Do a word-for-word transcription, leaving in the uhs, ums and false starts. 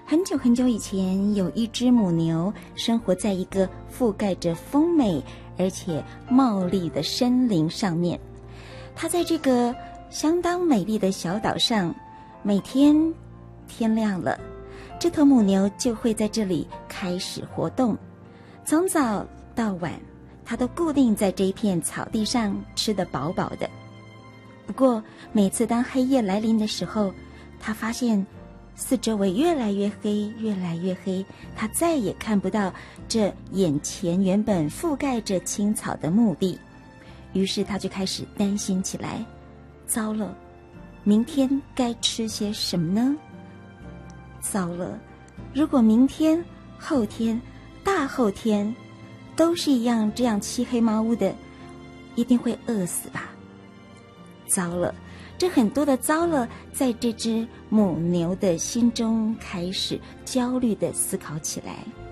很久很久以前，有一只母牛生活在一个覆盖着丰美而且茂密的森林上面。它在这个相当美丽的小岛上，每天天亮了，这头母牛就会在这里开始活动。从早到晚，它都固定在这一片草地上，吃得饱饱的。不过每次当黑夜来临的时候，它发现四周围越来越黑，越来越黑，它再也看不到这眼前原本覆盖着青草的墓地。于是它就开始担心起来，糟了，明天该吃些什么呢？糟了，如果明天、后天、大后天都是一样这样漆黑猫屋的，一定会饿死吧？糟了，这很多的糟了在这只母牛的心中开始焦虑地思考起来。